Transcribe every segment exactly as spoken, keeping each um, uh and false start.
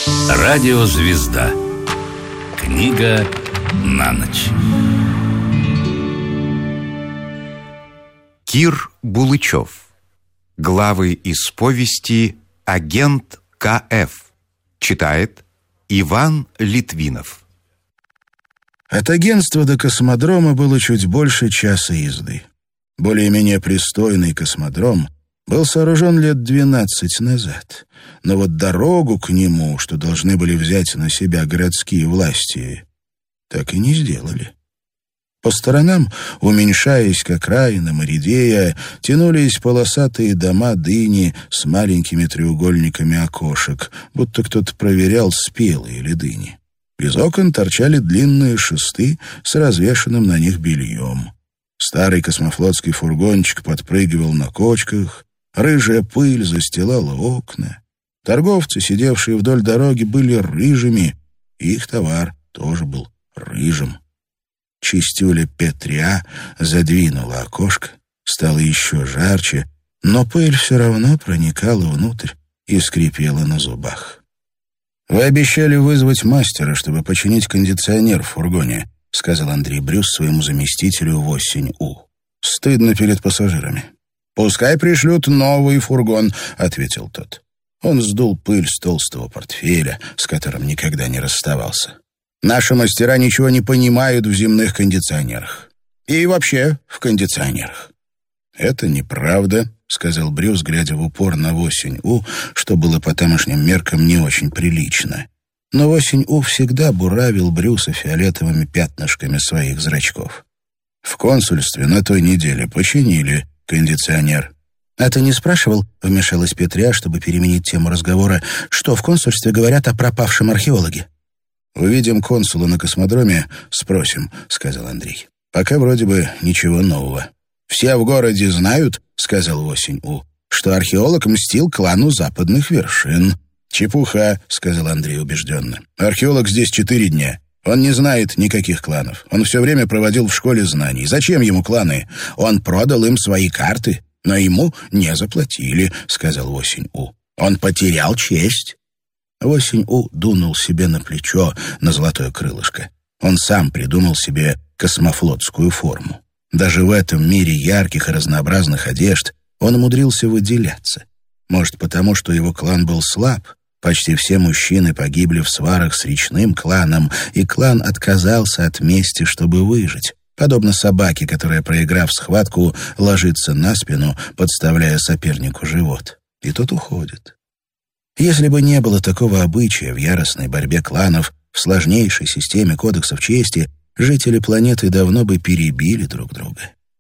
Радиозвезда. Книга на ночь. Кир Булычев. Главы из повести «Агент Ка Эф». Читает Иван Литвинов. От агентства до космодрома было чуть больше часа езды. Более-менее пристойный космодром был сооружен лет двенадцать назад. Но вот дорогу к нему, что должны были взять на себя городские власти, так и не сделали. По сторонам, уменьшаясь к окраинам и редея, тянулись полосатые дома дыни с маленькими треугольниками окошек, будто кто-то проверял, спелые ли дыни. Из окон торчали длинные шесты с развешанным на них бельем. Старый космофлотский фургончик подпрыгивал на кочках, рыжая пыль застилала окна. Торговцы, сидевшие вдоль дороги, были рыжими, и их товар тоже был рыжим. Чистюля Петря задвинула окошко, стало еще жарче, но пыль все равно проникала внутрь и скрипела на зубах. «Вы обещали вызвать мастера, чтобы починить кондиционер в фургоне», — сказал Андрей Брюс своему заместителю Восень-У. «Стыдно перед пассажирами». «Пускай пришлют новый фургон», — ответил тот. Он сдул пыль с толстого портфеля, с которым никогда не расставался. «Наши мастера ничего не понимают в земных кондиционерах. И вообще в кондиционерах». «Это неправда», — сказал Брюс, глядя в упор на Восень-У, что было по тамошним меркам не очень прилично. Но Восень-У всегда буравил Брюса фиолетовыми пятнышками своих зрачков. «В консульстве на той неделе починили кондиционер». «А ты не спрашивал?» — вмешалась Петря, чтобы переменить тему разговора, «что в консульстве говорят о пропавшем археологе?» «Увидим консула на космодроме, спросим», — сказал Андрей. «Пока вроде бы ничего нового». «Все в городе знают», — сказал Восень-У, «что археолог мстил клану западных вершин». «Чепуха», — сказал Андрей убежденно. «Археолог здесь четыре дня. Он не знает никаких кланов. Он все время проводил в школе знаний. Зачем ему кланы? Он продал им свои карты, но ему не заплатили», — сказал Восень-У. «Он потерял честь». Восень-У дунул себе на плечо, на золотое крылышко. Он сам придумал себе космофлотскую форму. Даже в этом мире ярких и разнообразных одежд он умудрился выделяться. Может, потому что его клан был слаб? Почти все мужчины погибли в сварах с речным кланом, и клан отказался от мести, чтобы выжить. Подобно собаке, которая, проиграв схватку, ложится на спину, подставляя сопернику живот. И тот уходит. Если бы не было такого обычая в яростной борьбе кланов, в сложнейшей системе кодексов чести, жители планеты давно бы перебили друг друга.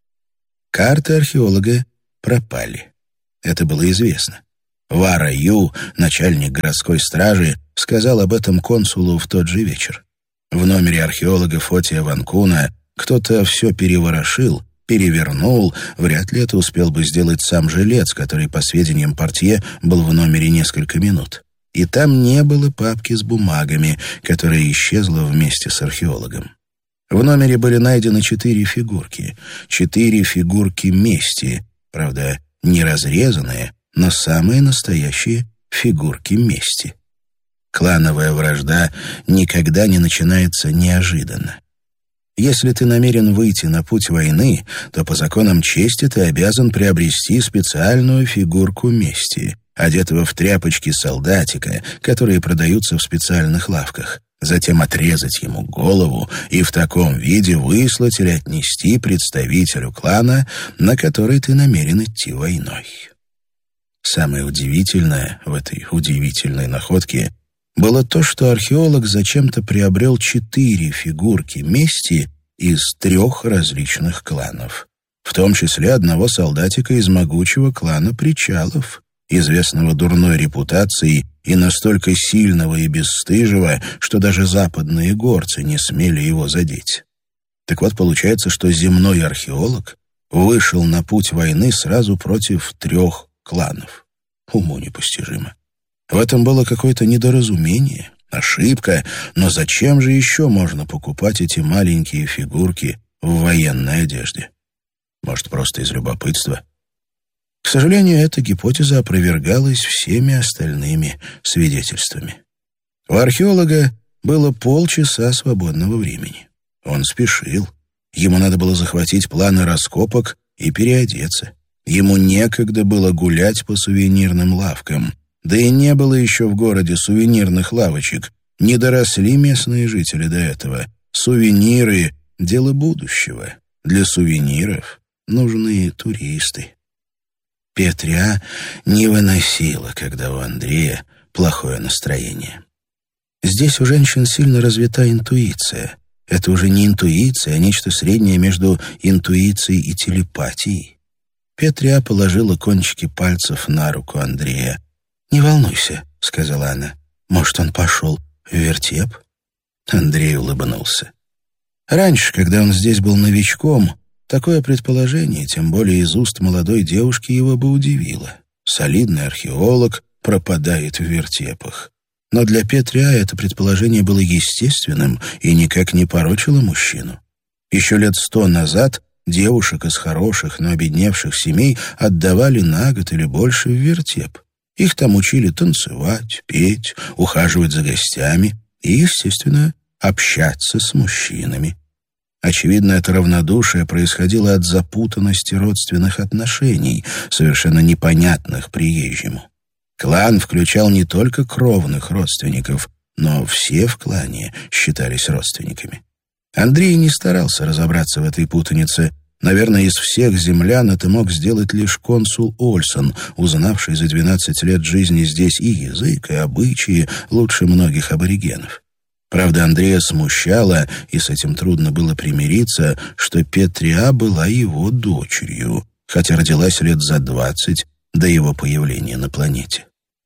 Карты археолога пропали. Это было известно. Вара Ю, начальник городской стражи, сказал об этом консулу в тот же вечер. В номере археолога Фотия Ванкуна кто-то все переворошил, перевернул, вряд ли это успел бы сделать сам жилец, который, по сведениям портье, был в номере несколько минут. И там не было папки с бумагами, которая исчезла вместе с археологом. В номере были найдены четыре фигурки. Четыре фигурки мести, правда, не разрезанные, но самые настоящие фигурки мести. Клановая вражда никогда не начинается неожиданно. Если ты намерен выйти на путь войны, то по законам чести ты обязан приобрести специальную фигурку мести, одетого в тряпочки солдатика, которые продаются в специальных лавках, затем отрезать ему голову и в таком виде выслать или отнести представителю клана, на который ты намерен идти войной. Самое удивительное в этой удивительной находке было то, что археолог зачем-то приобрел четыре фигурки мести из трех различных кланов, в том числе одного солдатика из могучего клана Причалов, известного дурной репутацией и настолько сильного и бесстыжего, что даже западные горцы не смели его задеть. Так вот, получается, что земной археолог вышел на путь войны сразу против трех кланов. Уму непостижимо. В этом было какое-то недоразумение, ошибка, но зачем же еще можно покупать эти маленькие фигурки в военной одежде? Может, просто из любопытства? К сожалению, эта гипотеза опровергалась всеми остальными свидетельствами. У археолога было полчаса свободного времени. Он спешил. Ему надо было захватить планы раскопок и переодеться. Ему некогда было гулять по сувенирным лавкам. Да и не было еще в городе сувенирных лавочек. Не доросли местные жители до этого. Сувениры — дело будущего. Для сувениров нужны туристы. Петря не выносила, когда у Андрея плохое настроение. Здесь у женщин сильно развита интуиция. Это уже не интуиция, а нечто среднее между интуицией и телепатией. Петря положила кончики пальцев на руку Андрея. «Не волнуйся», — сказала она. «Может, он пошел в вертеп?» Андрей улыбнулся. Раньше, когда он здесь был новичком, такое предположение, тем более из уст молодой девушки, его бы удивило. Солидный археолог пропадает в вертепах. Но для Петря это предположение было естественным и никак не порочило мужчину. Еще лет сто назад девушек из хороших, но обедневших семей отдавали на год или больше в вертеп. Их там учили танцевать, петь, ухаживать за гостями и, естественно, общаться с мужчинами. Очевидно, это равнодушие происходило от запутанности родственных отношений, совершенно непонятных приезжему. Клан включал не только кровных родственников, но все в клане считались родственниками. Андрей не старался разобраться в этой путанице. Наверное, из всех землян это мог сделать лишь консул Ольсон, узнавший за двенадцать лет жизни здесь и язык, и обычаи лучше многих аборигенов. Правда, Андрея смущало, и с этим трудно было примириться, что Петря была его дочерью, хотя родилась лет за двадцать до его появления на планете.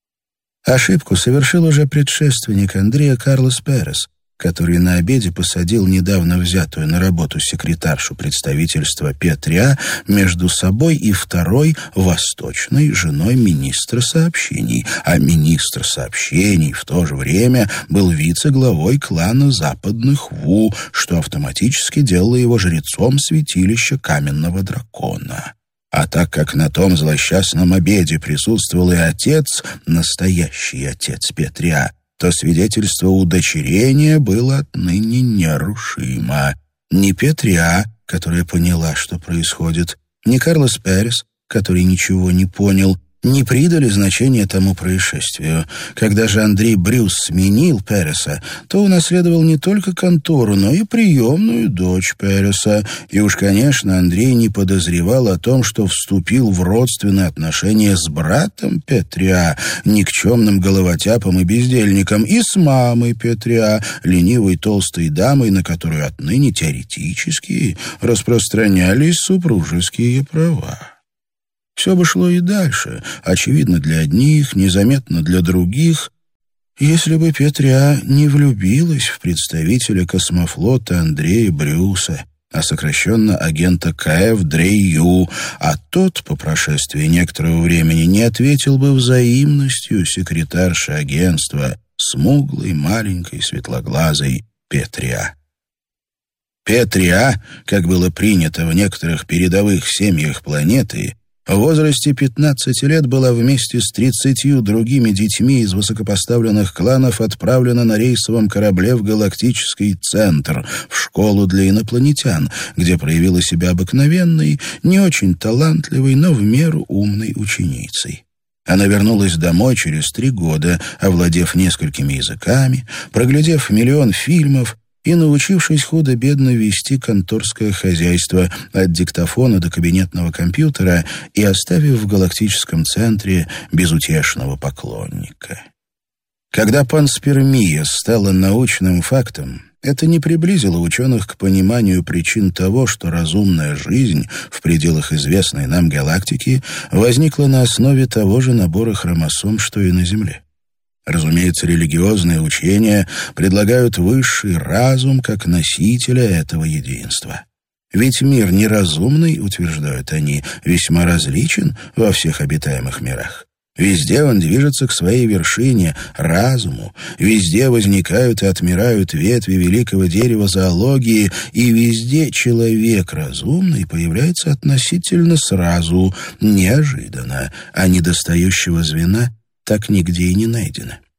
Ошибку совершил уже предшественник Андрея Карлос Перес, который на обеде посадил недавно взятую на работу секретаршу представительства Петря между собой и второй восточной женой министра сообщений, а министр сообщений в то же время был вице-главой клана Западных Ву, что автоматически делало его жрецом святилища Каменного Дракона. А так как на том злосчастном обеде присутствовал и отец, настоящий отец Петря, то свидетельство удочерения было отныне нерушимо. Ни Петря, которая поняла, что происходит, ни Карлос Перес, который ничего не понял, не придали значения тому происшествию. Когда же Андрей Брюс сменил Переса, то унаследовал не только контору, но и приемную дочь Переса. И уж, конечно, Андрей не подозревал о том, что вступил в родственные отношения с братом Петря, никчемным головотяпом и бездельником, и с мамой Петря, ленивой толстой дамой, на которую отныне теоретически распространялись супружеские права. Все бы шло и дальше, очевидно для одних, незаметно для других, если бы Петря не влюбилась в представителя космофлота Андрея Брюса, а сокращенно агента КФ Дрейю, а тот, по прошествии некоторого времени, не ответил бы взаимностью секретарши агентства, смуглой, маленькой, светлоглазой Петря. Петря, как было принято в некоторых передовых семьях планеты, в возрасте пятнадцати лет была вместе с тридцатью другими детьми из высокопоставленных кланов отправлена на рейсовом корабле в галактический центр, в школу для инопланетян, где проявила себя обыкновенной, не очень талантливой, но в меру умной ученицей. Она вернулась домой через три года, овладев несколькими языками, проглядев миллион фильмов и научившись худо-бедно вести конторское хозяйство от диктофона до кабинетного компьютера и оставив в галактическом центре безутешного поклонника. Когда панспермия стала научным фактом, это не приблизило ученых к пониманию причин того, что разумная жизнь в пределах известной нам галактики возникла на основе того же набора хромосом, что и на Земле. Разумеется, религиозные учения предлагают высший разум как носителя этого единства. Ведь мир неразумный, утверждают они, весьма различен во всех обитаемых мирах. Везде он движется к своей вершине, разуму, везде возникают и отмирают ветви великого дерева зоологии, и везде человек разумный появляется относительно сразу, неожиданно, а недостающего звена так нигде и не найдено.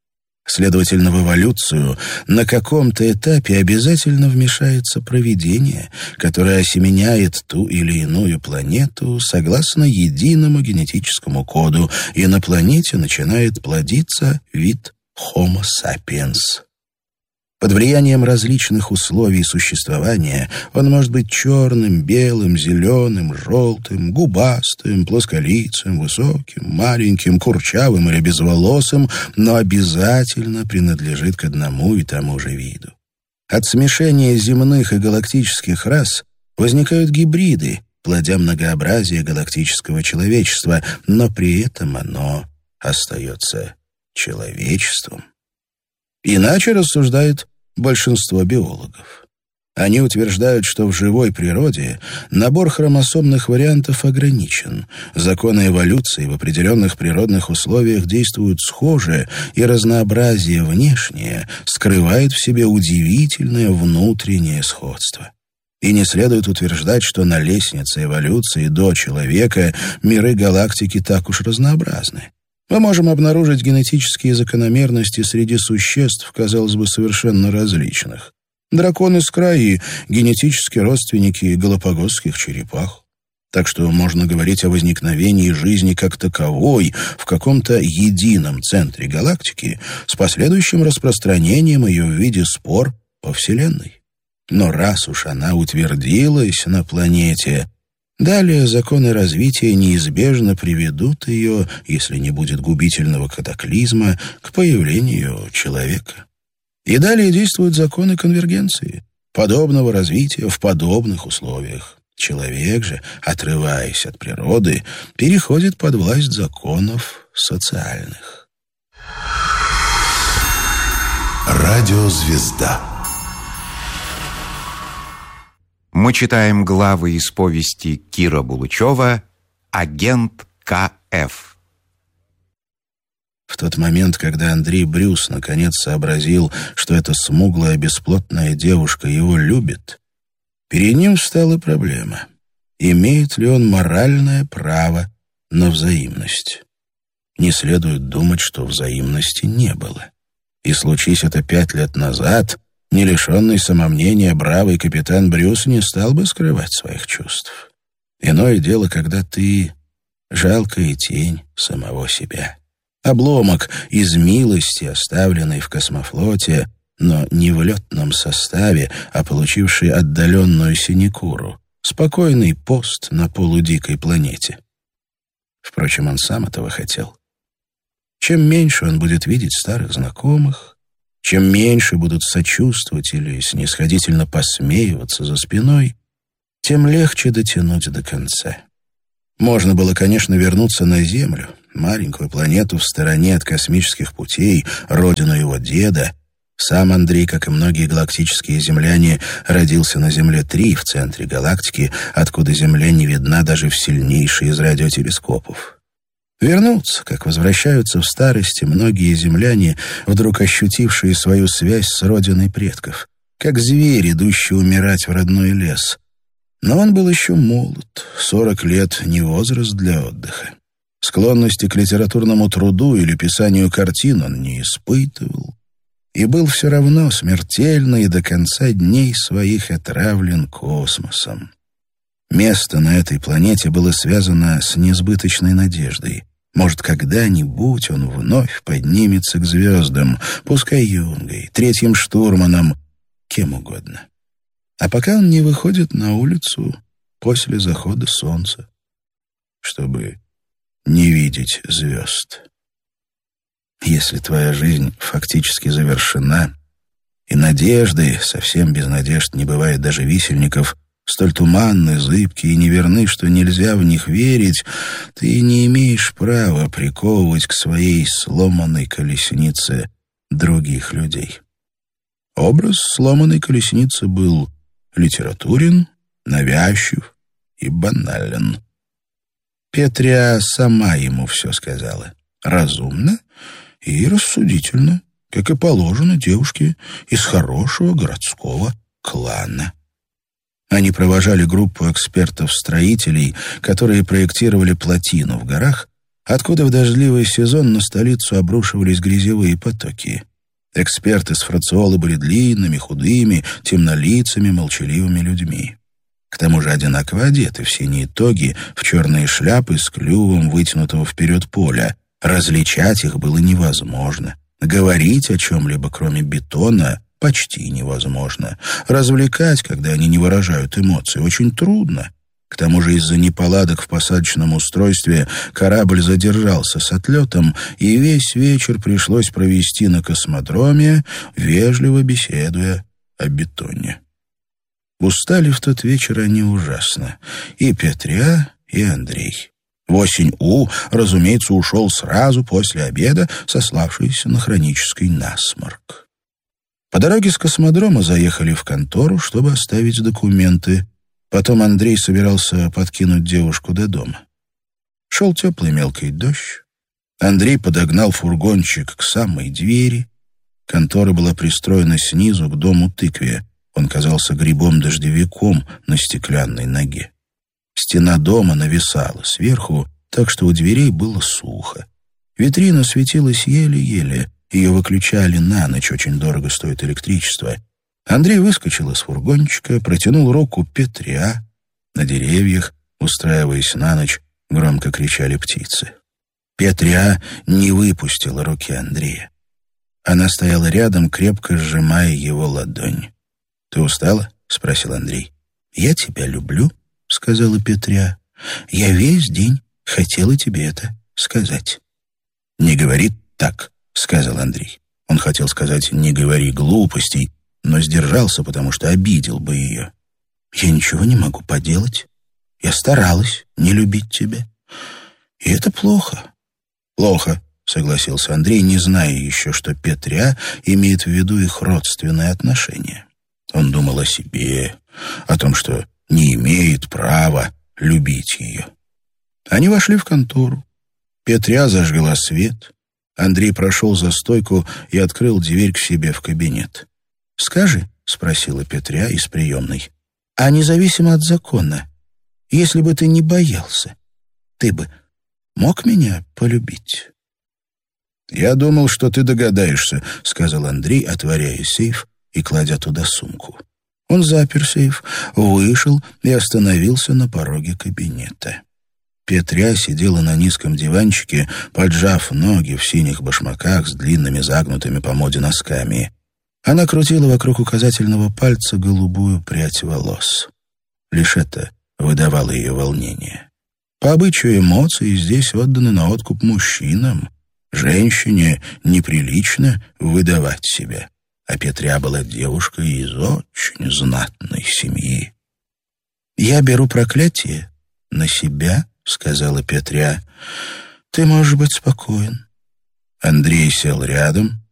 Следовательно, в эволюцию на каком-то этапе обязательно вмешается провидение, которое осеменяет ту или иную планету согласно единому генетическому коду, и на планете начинает плодиться вид Homo sapiens. Под влиянием различных условий существования он может быть черным, белым, зеленым, желтым, губастым, плосколицым, высоким, маленьким, курчавым или безволосым, но обязательно принадлежит к одному и тому же виду. От смешения земных и галактических рас возникают гибриды, плодя многообразие галактического человечества, но при этом оно остается человечеством. Иначе рассуждает большинство биологов. Они утверждают, что в живой природе набор хромосомных вариантов ограничен. Законы эволюции в определенных природных условиях действуют схоже, и разнообразие внешнее скрывает в себе удивительное внутреннее сходство. И не следует утверждать, что на лестнице эволюции до человека миры галактики так уж разнообразны. Мы можем обнаружить генетические закономерности среди существ, казалось бы, совершенно различных. Драконы с краи — генетические родственники галапагосских черепах. Так что можно говорить о возникновении жизни как таковой в каком-то едином центре галактики с последующим распространением ее в виде спор по Вселенной. Но раз уж она утвердилась на планете, далее законы развития неизбежно приведут ее, если не будет губительного катаклизма, к появлению человека. И далее действуют законы конвергенции, подобного развития в подобных условиях. Человек же, отрываясь от природы, переходит под власть законов социальных. Радиозвезда. Мы читаем главы из повести Кира Булычева «Агент Ка Эф». В тот момент, когда Андрей Брюс наконец сообразил, что эта смуглая бесплотная девушка его любит, перед ним встала проблема: имеет ли он моральное право на взаимность? Не следует думать, что взаимности не было. И случись это пять лет назад, не лишенный самомнения бравый капитан Брюс не стал бы скрывать своих чувств. Иное дело, когда ты жалкая тень самого себя. Обломок из милости, оставленный в космофлоте, но не в летном составе, а получивший отдаленную синекуру, спокойный пост на полудикой планете. Впрочем, он сам этого хотел. Чем меньше он будет видеть старых знакомых, чем меньше будут сочувствовать или снисходительно посмеиваться за спиной, тем легче дотянуть до конца. Можно было, конечно, вернуться на Землю, маленькую планету в стороне от космических путей, родину его деда. Сам Андрей, как и многие галактические земляне, родился на Земле-три в центре галактики, откуда Земля не видна даже в сильнейшей из радиотелескопов. Вернуться, как возвращаются в старости многие земляне, вдруг ощутившие свою связь с родиной предков, как зверь, идущий умирать в родной лес. Но он был еще молод, сорок лет — не возраст для отдыха. Склонности к литературному труду или писанию картин он не испытывал, и был все равно смертельно и до конца дней своих отравлен космосом. Место на этой планете было связано с несбыточной надеждой. Может, когда-нибудь он вновь поднимется к звездам, пускай юнгой, третьим штурманом, кем угодно. А пока он не выходит на улицу после захода солнца, чтобы не видеть звезд. Если твоя жизнь фактически завершена, и надежды, совсем без надежд не бывает даже висельников, столь туманны, зыбки и неверны, что нельзя в них верить, ты не имеешь права приковывать к своей сломанной колеснице других людей. Образ сломанной колесницы был литературен, навязчив и банален. Петря сама ему все сказала. Разумно и рассудительно, как и положено девушке из хорошего городского клана. Они провожали группу экспертов-строителей, которые проектировали плотину в горах, откуда в дождливый сезон на столицу обрушивались грязевые потоки. Эксперты с Фрациолы были длинными, худыми, темнолицами, молчаливыми людьми. К тому же одинаково одеты в синие тоги, в черные шляпы с клювом вытянутого вперед поля. Различать их было невозможно. Говорить о чем-либо, кроме бетона, почти невозможно. Развлекать, когда они не выражают эмоций, очень трудно. К тому же из-за неполадок в посадочном устройстве корабль задержался с отлетом, и весь вечер пришлось провести на космодроме, вежливо беседуя о бетоне. Устали в тот вечер они ужасно. И Петря, и Андрей. Восемь У, разумеется, ушел сразу после обеда, сославшийся на хронический насморк. По дороге с космодрома заехали в контору, чтобы оставить документы. Потом Андрей собирался подкинуть девушку до дома. Шел теплый мелкий дождь. Андрей подогнал фургончик к самой двери. Контора была пристроена снизу к дому тыкве. Он казался грибом-дождевиком на стеклянной ноге. Стена дома нависала сверху, так что у дверей было сухо. Витрина светилась еле-еле. Ее выключали на ночь, очень дорого стоит электричество. Андрей выскочил из фургончика, протянул руку Петря. На деревьях, устраиваясь на ночь, громко кричали птицы. Петря не выпустила руки Андрея. Она стояла рядом, крепко сжимая его ладонь. «Ты устала?» — спросил Андрей. «Я тебя люблю», — сказала Петря. «Я весь день хотела тебе это сказать». «Не говори так», — сказал Андрей. Он хотел сказать «не говори глупостей», но сдержался, потому что обидел бы ее. «Я ничего не могу поделать. Я старалась не любить тебя. И это плохо». «Плохо», — согласился Андрей, не зная еще, что Петря имеет в виду их родственные отношения. Он думал о себе, о том, что не имеет права любить ее. Они вошли в контору. Петря зажгла свет. Андрей прошел за стойку и открыл дверь к себе в кабинет. «Скажи», — спросила Петря из приемной, — «а независимо от закона, если бы ты не боялся, ты бы мог меня полюбить?» «Я думал, что ты догадаешься», — сказал Андрей, отворяя сейф и кладя туда сумку. Он запер сейф, вышел и остановился на пороге кабинета. Петря сидела на низком диванчике, поджав ноги в синих башмаках с длинными загнутыми по моде носками. Она крутила вокруг указательного пальца голубую прядь волос. Лишь это выдавало ее волнение. По обычаю эмоции здесь отданы на откуп мужчинам. Женщине неприлично выдавать себя. А Петря была девушкой из очень знатной семьи. «Я беру проклятие на себя», — сказала Петря. «Ты можешь быть спокоен». Андрей сел рядом,